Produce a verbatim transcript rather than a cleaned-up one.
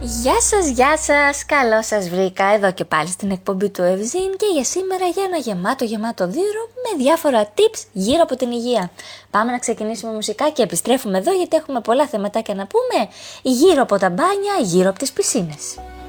Γεια σας, γεια σας, καλώς σας βρήκα εδώ και πάλι στην εκπομπή του Ευζήν και για σήμερα για ένα γεμάτο γεμάτο δίωρο με διάφορα tips γύρω από την υγεία. Πάμε να ξεκινήσουμε μουσικά και επιστρέφουμε εδώ γιατί έχουμε πολλά θεματάκια να πούμε γύρω από τα μπάνια, γύρω από τις πισίνες.